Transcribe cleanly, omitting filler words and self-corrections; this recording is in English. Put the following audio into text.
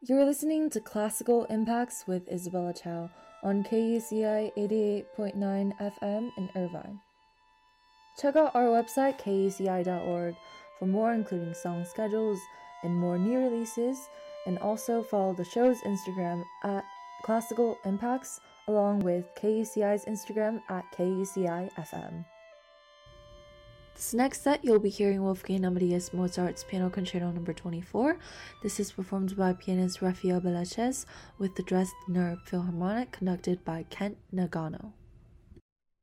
You're listening to Classical Impacts with Isabella Chow on KUCI 88.9 FM in Irvine. Check out our website kuci.org for more, including song schedules and more new releases, and also follow the show's Instagram at Classical Impacts along with KUCI's Instagram at KUCI-FM. This next set, you'll be hearing Wolfgang Amadeus Mozart's Piano Concerto No. 24. This is performed by pianist Rafael Beláchez with the Dresdner Philharmonic, conducted by Kent Nagano.